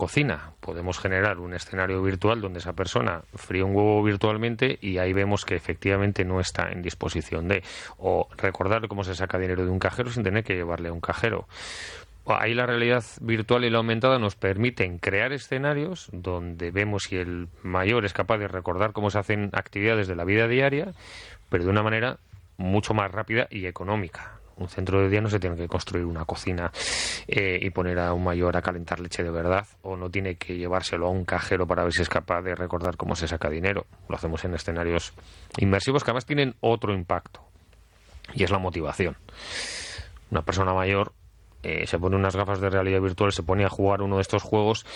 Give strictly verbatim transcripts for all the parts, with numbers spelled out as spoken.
cocina. Podemos generar un escenario virtual donde esa persona fríe un huevo virtualmente y ahí vemos que efectivamente no está en disposición de, o recordar cómo se saca dinero de un cajero sin tener que llevarle a un cajero. Ahí la realidad virtual y la aumentada nos permiten crear escenarios donde vemos si el mayor es capaz de recordar cómo se hacen actividades de la vida diaria, pero de una manera mucho más rápida y económica. Un centro de día no se tiene que construir una cocina eh, y poner a un mayor a calentar leche de verdad, o no tiene que llevárselo a un cajero para ver si es capaz de recordar cómo se saca dinero. Lo hacemos en escenarios inmersivos que además tienen otro impacto, y es la motivación. Una persona mayor eh, se pone unas gafas de realidad virtual, se pone a jugar uno de estos juegos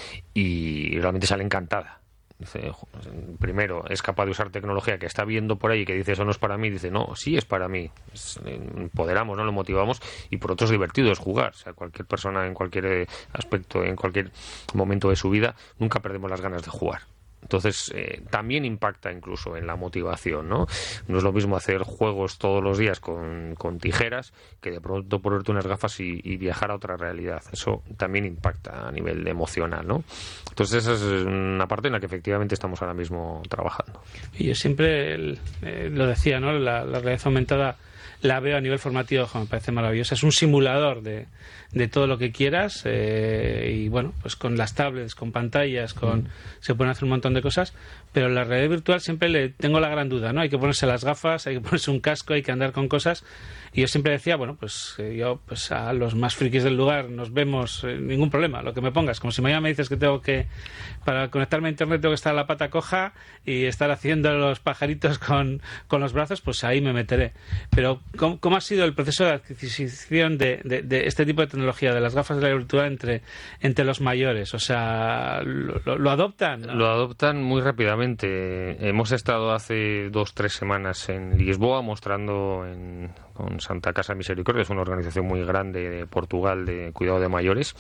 y realmente sale encantada. Dice, primero, es capaz de usar tecnología que está viendo por ahí, que dice eso no es para mí, dice no, sí es para mí, es, empoderamos, no lo motivamos, y por otro es divertido, es jugar. O sea, cualquier persona en cualquier aspecto, en cualquier momento de su vida, nunca perdemos las ganas de jugar. Entonces, eh, también impacta incluso en la motivación, ¿no? No es lo mismo hacer juegos todos los días con, con tijeras que de pronto ponerte unas gafas y, y viajar a otra realidad. Eso también impacta a nivel emocional, ¿no? Entonces, esa es una parte en la que efectivamente estamos ahora mismo trabajando. Y yo siempre el, eh, lo decía, ¿no? La, la realidad aumentada la veo a nivel formativo, me parece maravillosa. Es un simulador de, de todo lo que quieras eh, y bueno, pues con las tablets, con pantallas, con mm. se pueden hacer un montón de cosas, pero en la realidad virtual siempre le tengo la gran duda, ¿no? Hay que ponerse las gafas, hay que ponerse un casco, hay que andar con cosas, y yo siempre decía, bueno, pues eh, yo pues a los más frikis del lugar nos vemos, eh, ningún problema, lo que me pongas, como si mañana me dices que tengo que, para conectarme a internet tengo que estar a la pata coja y estar haciendo los pajaritos con, con los brazos, pues ahí me meteré. Pero ¿cómo, cómo ha sido el proceso de adquisición de, de, de este tipo de tecnología, de las gafas de realidad virtual entre, entre los mayores? O sea, ¿lo, lo, lo adoptan? ¿No? Lo adoptan muy rápidamente. Hemos estado hace dos, tres semanas en Lisboa mostrando en, con Santa Casa Misericordia, es una organización muy grande de Portugal de cuidado de mayores,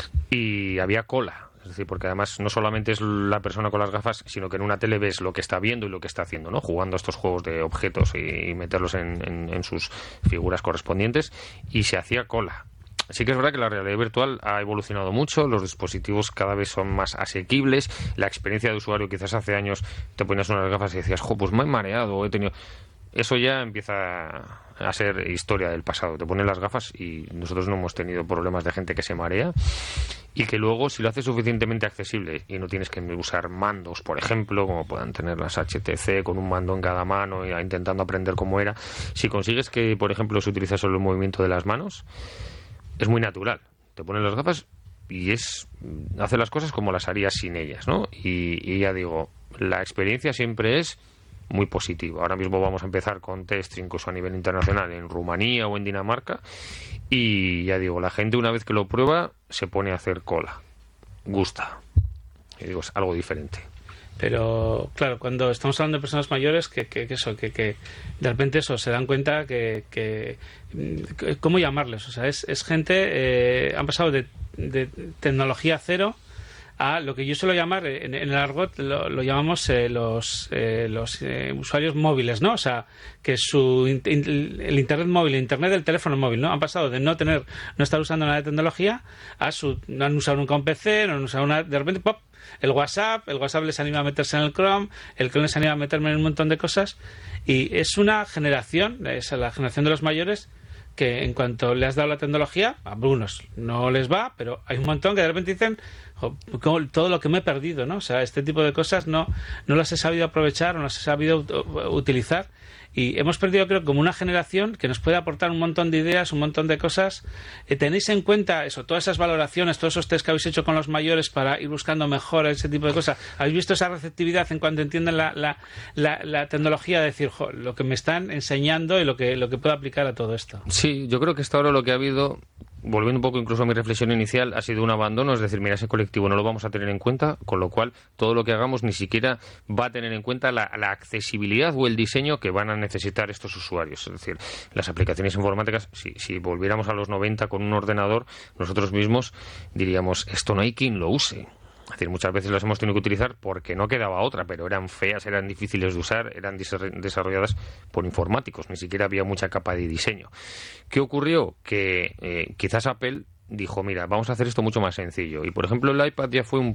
y había cola. Es decir, porque además no solamente es la persona con las gafas, sino que en una tele ves lo que está viendo y lo que está haciendo, ¿no? Jugando a estos juegos de objetos y, y meterlos en, en, en sus figuras correspondientes, y se hacía cola. Sí que es verdad que la realidad virtual ha evolucionado mucho, los dispositivos cada vez son más asequibles, la experiencia de usuario, quizás hace años te ponías unas gafas y decías, jo, pues me he mareado, he tenido... Eso ya empieza a ser historia del pasado. Te pones las gafas y nosotros no hemos tenido problemas de gente que se marea, y que luego, si lo haces suficientemente accesible y no tienes que usar mandos, por ejemplo, como puedan tener las H T C con un mando en cada mano y intentando aprender cómo era, si consigues que, por ejemplo, se utiliza solo el movimiento de las manos, es muy natural. Te pones las gafas y es hace las cosas como las harías sin ellas, ¿no? Y, y ya digo, la experiencia siempre es muy positiva. Ahora mismo vamos a empezar con test incluso a nivel internacional en Rumanía o en Dinamarca, y ya digo, la gente una vez que lo prueba se pone a hacer cola. Gusta. Y digo, es algo diferente. Pero claro, cuando estamos hablando de personas mayores que, que, que eso, que, que de repente eso se dan cuenta que, que, que ¿cómo llamarles? O sea, es, es gente, eh, han pasado de, de tecnología cero a lo que yo suelo llamar, en, en el argot lo, lo llamamos eh, los, eh, los eh, usuarios móviles, ¿no? O sea, que su in, el internet móvil, el internet del teléfono móvil, ¿no? Han pasado de no tener, no estar usando nada de tecnología a su, no han usado nunca un P C, no han usado una, de repente, ¡pop!, el WhatsApp, el WhatsApp les anima a meterse en el Chrome, el Chrome les anima a meterme en un montón de cosas, y es una generación, es la generación de los mayores, que en cuanto le has dado la tecnología, a algunos no les va, pero hay un montón que de repente dicen, todo lo que me he perdido, ¿no? O sea, este tipo de cosas no, no las he sabido aprovechar, no las he sabido utilizar, y hemos perdido, creo, como una generación que nos puede aportar un montón de ideas, un montón de cosas. Eh, ¿Tenéis en cuenta eso, todas esas valoraciones, todos esos test que habéis hecho con los mayores para ir buscando mejor ese tipo de cosas? ¿Habéis visto esa receptividad en cuanto entienden la, la, la, la tecnología, de decir, jo, lo que me están enseñando y lo que, lo que puedo aplicar a todo esto? Sí, yo creo que hasta ahora lo que ha habido, volviendo un poco incluso a mi reflexión inicial, ha sido un abandono, es decir, mira, ese colectivo no lo vamos a tener en cuenta, con lo cual todo lo que hagamos ni siquiera va a tener en cuenta la, la accesibilidad o el diseño que van a necesitar estos usuarios. Es decir, las aplicaciones informáticas, si, si volviéramos a los noventa con un ordenador, nosotros mismos diríamos, esto no hay quien lo use. Es decir, muchas veces las hemos tenido que utilizar porque no quedaba otra, pero eran feas, eran difíciles de usar, eran desarrolladas por informáticos, ni siquiera había mucha capa de diseño. ¿Qué ocurrió? Que eh, quizás Apple dijo, mira, vamos a hacer esto mucho más sencillo. Y, por ejemplo, el iPad ya fue un